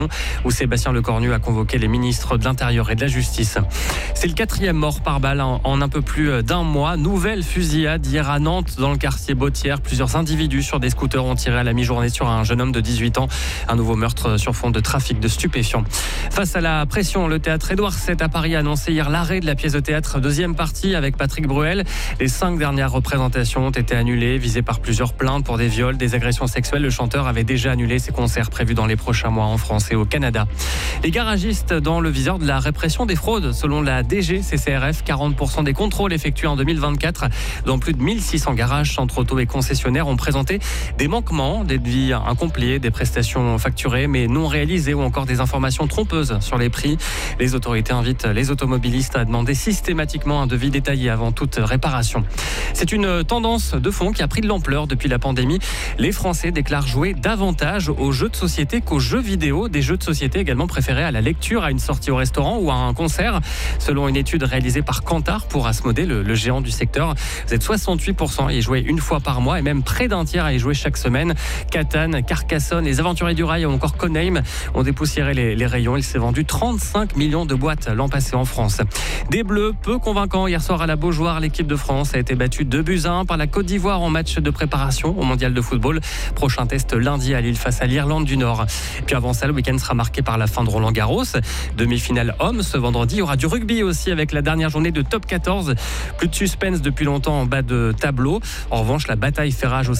où Sébastien Lecornu a convoqué les ministres de l'Intérieur et de la Justice. C'est le 4e mort par balle en un peu plus d'un mois. Nouvelle fusillade hier à Nantes, dans le quartier Bautière. Plusieurs individus sur des scooters ont tiré à la mi-journée sur un jeune homme de 18 ans. Un nouveau meurtre sur fond de trafic de stupéfiants. Face à la pression, le théâtre Édouard VII à Paris a annoncé hier l'arrêt de la pièce de théâtre deuxième partie avec Patrick Bruel. Les 5 dernières représentations ont été annulées, visées par plusieurs plaintes pour des viols, des agressions sexuelles. Le chanteur avait déjà annulé ses concerts prévus dans les prochains mois en France et au Canada. Les garagistes dans le viseur de la répression des fraudes. Selon la DGCCRF, 40% des contrôles effectués en 2024 dans plus de 1600 garages, centres auto et concessionnaires ont présenté des manquements, des devis incomplets, des prestations facturées mais non réalisées ou encore des informations trompeuses sur les prix. Les autorités invitent les automobilistes à demander systématiquement un devis détaillé avant toute réparation. C'est une tendance de fond qui a pris de l'ampleur depuis la pandémie. Les Français déclarent jouer davantage aux jeux de société qu'aux jeux vidéo. Des jeux de société également préférés à la lecture, à une sortie au restaurant ou à un concert. Selon une étude réalisée par Kantar pour Asmodée, le géant du secteur, vous êtes 68% à y jouer une fois par mois et même près d'un tiers à y jouer chaque semaine. Catan, Carcassonne, les Aventuriers du Rail ou encore Coname ont dépoussiéré les rayons. Il s'est vendu 35 millions de boîtes l'an passé en France. Des Bleus peu convaincants hier soir à la Beaujoire. L'équipe de France a été battue 2-1 par la Côte d'Ivoire en match de préparation au mondial de football. Prochain test lundi à Lille face à l'Irlande du Nord. Et puis avant ça, le week-end sera marqué par la fin de Roland-Garros. Demi-finale hommes ce vendredi. Il y aura du rugby aussi avec la dernière journée de top 14. Plus de suspense depuis longtemps en bas de tableau. En revanche, la bataille fait rage au